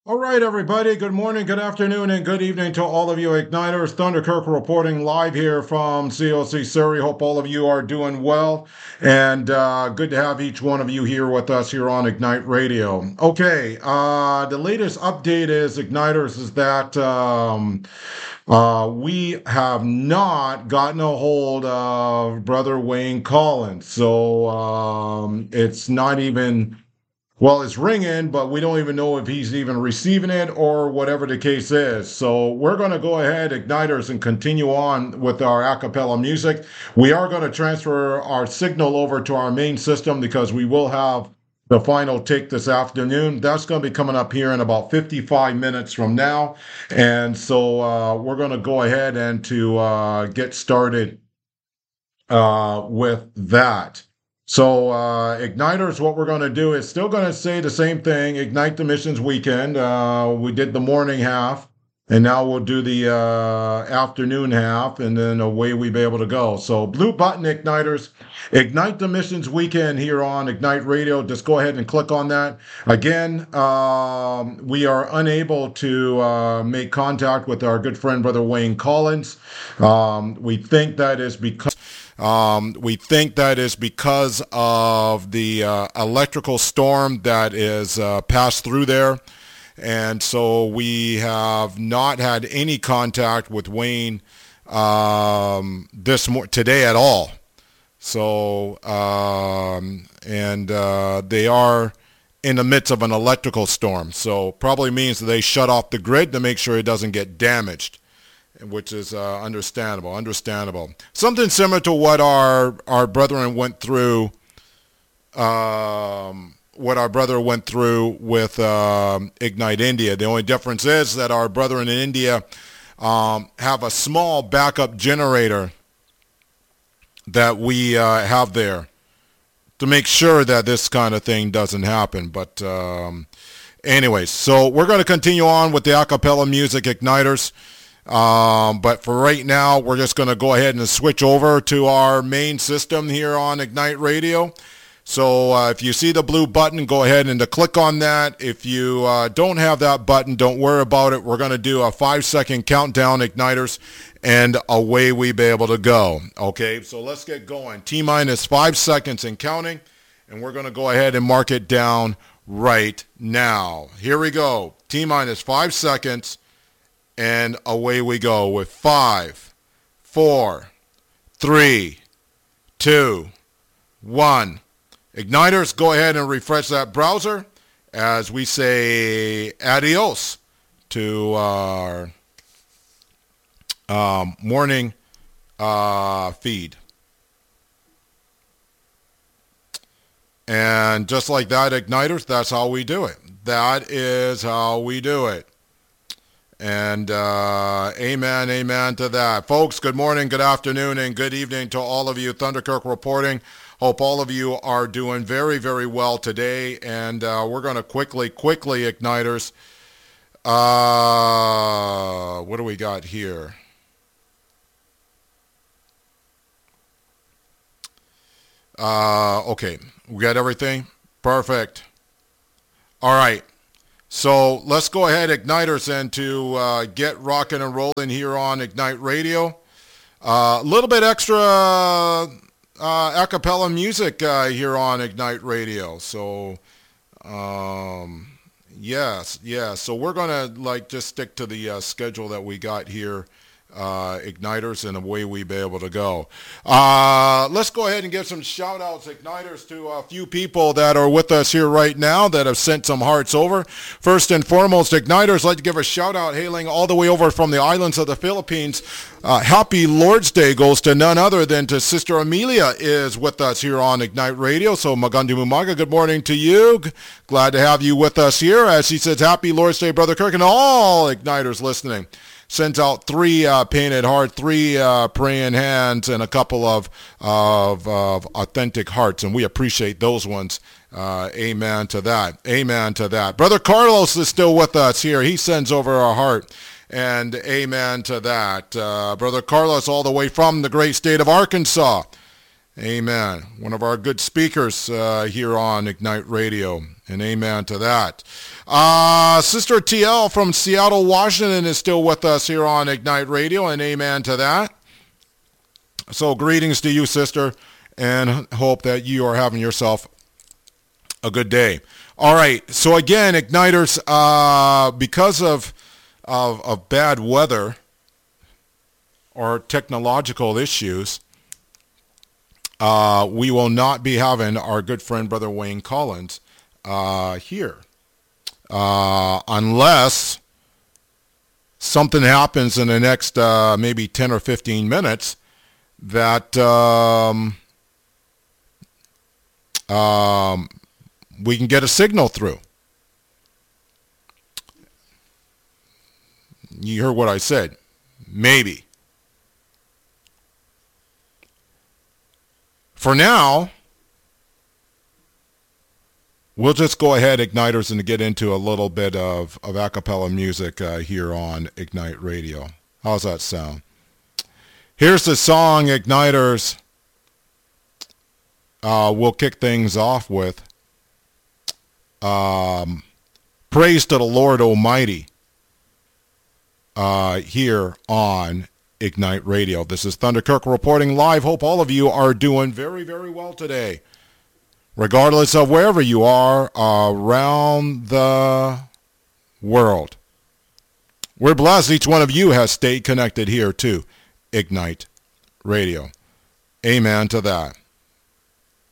All right, everybody. Good morning, good afternoon, and good evening to all of you Igniters. Thunderkirk reporting live here from COC Surrey. Hope all of you are doing well, and good to have each one of you here with us here on Ignite Radio. Okay, the latest update is Igniters is that we have not gotten a hold of Brother Wayne Collins, so it's not even. Well, it's ringing, but we don't even know if he's even receiving it or whatever the case is. So we're going to go ahead, Igniters, and continue on with our a cappella music. We are going to transfer our signal over to our main system because we will have the final take this afternoon. That's going to be coming up here in about 55 minutes from now. And so we're going to go ahead and to get started with that. So, Igniters, what we're going to do is still going to say the same thing, Ignite the Missions Weekend. We did the morning half, and now we'll do the afternoon half, and then away we be able to go. So, blue button, Igniters, Ignite the Missions Weekend here on Ignite Radio. Just go ahead and click on that. Again, we are unable to make contact with our good friend, Brother Wayne Collins. We think that is because of the electrical storm that is passed through there. And so we have not had any contact with Wayne today at all. So, they are in the midst of an electrical storm. So probably means that they shut off the grid to make sure it doesn't get damaged, which is understandable. Something similar to what our brethren went through, with Ignite India. The only difference is that our brethren in India have a small backup generator that we have there to make sure that this kind of thing doesn't happen. But anyways, so we're going to continue on with the a cappella music, Igniters. But for right now, we're just going to go ahead and switch over to our main system here on Ignite Radio. So if you see the blue button, go ahead and click on that. If you don't have that button, don't worry about it. We're going to do a 5-second countdown, Igniters, and away we be able to go. Okay, so let's get going. T-minus 5 seconds and counting, and we're going to go ahead and mark it down right now. Here we go. T-minus 5 seconds. And away we go with 5, 4, 3, 2, 1. Igniters, go ahead and refresh that browser as we say adios to our morning feed. And just like that, Igniters, that's how we do it. That is how we do it. And amen to that. Folks, good morning, good afternoon, and good evening to all of you. Thunderkirk reporting. Hope all of you are doing very, very well today. And we're going to quickly, Igniters. What do we got here? Okay, we got everything? Perfect. All right. So let's go ahead, Igniters, and to get rocking and rolling here on Ignite Radio. A little bit extra a cappella music here on Ignite Radio. So, yes. So we're going to just stick to the schedule that we got here, Igniters, and away we be able to go. Let's go ahead and give some shout outs, Igniters, to a few people that are with us here right now that have sent some hearts over. First and foremost, Igniters, I'd like to give a shout out hailing all the way over from the islands of the Philippines. Happy Lord's Day goes to none other than to Sister Amelia is with us here on Ignite Radio. So Magandang umaga, good morning to you. Glad to have you with us here. As she says, Happy Lord's Day, Brother Kirk, and all Igniters listening. Sends out 3 painted heart, 3 praying hands, and a couple of authentic hearts, and we appreciate those ones. Amen to that. Amen to that. Brother Carlos is still with us here. He sends over a heart, and amen to that. Brother Carlos, all the way from the great state of Arkansas. Amen. One of our good speakers here on Ignite Radio, and amen to that. Sister TL from Seattle, Washington is still with us here on Ignite Radio, and amen to that. So greetings to you, sister, and hope that you are having yourself a good day. All right, so again, Igniters, because of bad weather or technological issues, we will not be having our good friend, Brother Wayne Collins, here. Unless something happens in the next maybe 10 or 15 minutes that we can get a signal through. You heard what I said. Maybe. For now, we'll just go ahead, Igniters, and get into a little bit of a cappella music here on Ignite Radio. How's that sound? Here's the song, Igniters. We'll kick things off with. Praise to the Lord Almighty here on Ignite Radio. This is Thunder Kirk reporting live. Hope all of you are doing very, very well today, regardless of wherever you are around the world. We're blessed each one of you has stayed connected here to Ignite Radio. Amen to that.